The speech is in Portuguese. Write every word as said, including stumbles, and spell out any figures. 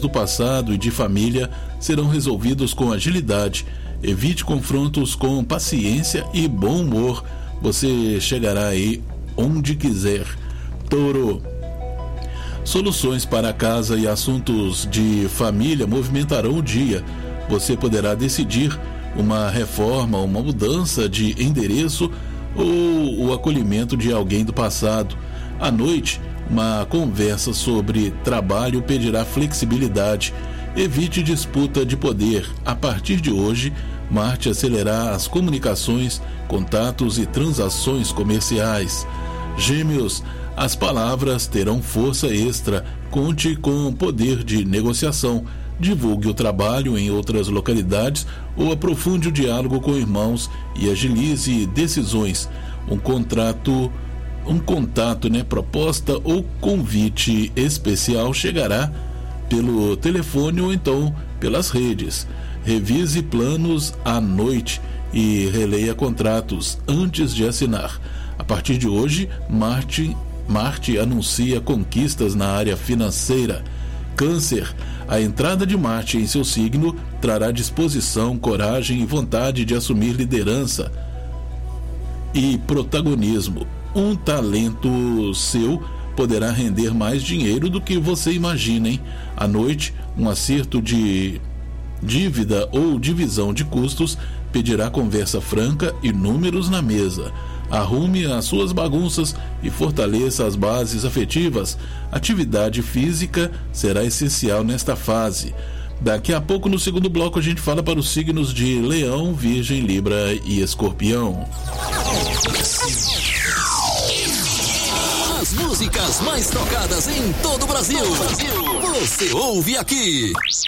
do passado e de família serão resolvidos com agilidade. Evite confrontos com paciência e bom humor. Você chegará aí onde quiser. Touro. Soluções para a casa e assuntos de família movimentarão o dia. Você poderá decidir uma reforma, uma mudança de endereço ou o acolhimento de alguém do passado. À noite, uma conversa sobre trabalho pedirá flexibilidade. Evite disputa de poder. A partir de hoje, Marte acelerará as comunicações, contatos e transações comerciais. Gêmeos, as palavras terão força extra. Conte com o poder de negociação. Divulgue o trabalho em outras localidades ou aprofunde o diálogo com irmãos e agilize decisões. Um contrato, um contato, né, proposta ou convite especial chegará pelo telefone ou então pelas redes. Revise planos à noite e releia contratos antes de assinar. A partir de hoje, Marte, Marte anuncia conquistas na área financeira. Câncer, a entrada de Marte em seu signo trará disposição, coragem e vontade de assumir liderança e protagonismo. Um talento seu poderá render mais dinheiro do que você imagina, hein? À noite, um acerto de dívida ou divisão de custos pedirá conversa franca e números na mesa. Arrume as suas bagunças e fortaleça as bases afetivas. Atividade física será essencial nesta fase. Daqui a pouco, no segundo bloco, a gente fala para os signos de Leão, Virgem, Libra e Escorpião. As músicas mais tocadas em todo o Brasil. Você ouve aqui.